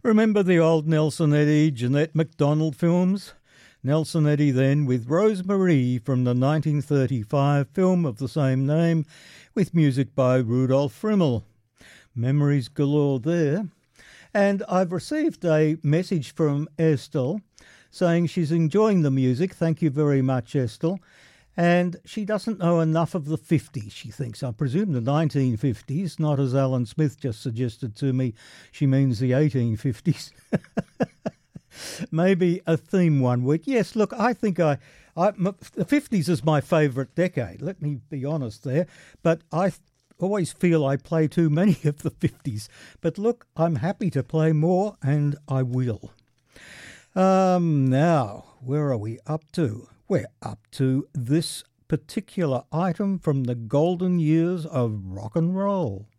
Remember the old Nelson Eddy, Jeanette MacDonald films? Nelson Eddy then with Rosemarie from the 1935 film of the same name, with music by Rudolf Frimmel. Memories galore there. And I've received a message from Estelle saying she's enjoying the music. Thank you very much, Estelle. And she doesn't know enough of the 50s, she thinks. I presume the 1950s, not as Alan Smith just suggested to me, she means the 1850s. Maybe a theme one week. Yes, look, I think the 50s is my favourite decade. Let me be honest there. But I always feel I play too many of the 50s. But look, I'm happy to play more, and I will. Now, where are we up to? We're up to this particular item from the golden years of rock and roll.